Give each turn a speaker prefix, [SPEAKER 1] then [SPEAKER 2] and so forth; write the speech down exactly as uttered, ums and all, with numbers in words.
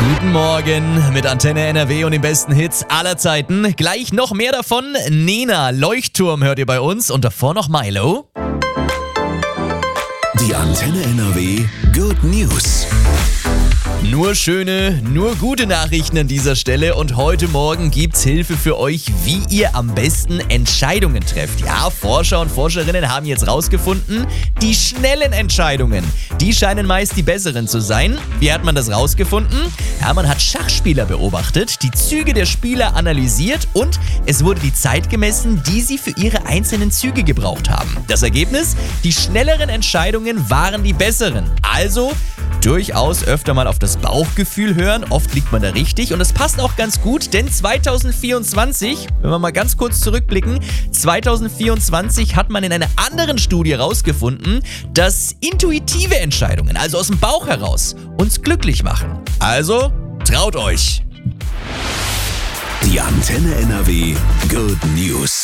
[SPEAKER 1] Guten Morgen mit Antenne N R W und den besten Hits aller Zeiten. Gleich noch mehr davon. Nena, Leuchtturm hört ihr bei uns und davor noch Milo.
[SPEAKER 2] Die Antenne N R W Good News.
[SPEAKER 1] Nur schöne, nur gute Nachrichten an dieser Stelle und heute Morgen gibt's Hilfe für euch, wie ihr am besten Entscheidungen trefft. Ja, Forscher und Forscherinnen haben jetzt rausgefunden, die schnellen Entscheidungen, die scheinen meist die besseren zu sein. Wie hat man das rausgefunden? Ja, man hat Schachspieler beobachtet, die Züge der Spieler analysiert und es wurde die Zeit gemessen, die sie für ihre einzelnen Züge gebraucht haben. Das Ergebnis? Die schnelleren Entscheidungen waren die besseren. Also durchaus öfter mal auf das Bauchgefühl hören, oft liegt man da richtig und es passt auch ganz gut, denn zwanzig vierundzwanzig, wenn wir mal ganz kurz zurückblicken, zwanzig vierundzwanzig hat man in einer anderen Studie herausgefunden, dass intuitive Entscheidungen, also aus dem Bauch heraus, uns glücklich machen. Also, traut euch!
[SPEAKER 2] Die Antenne N R W Good News.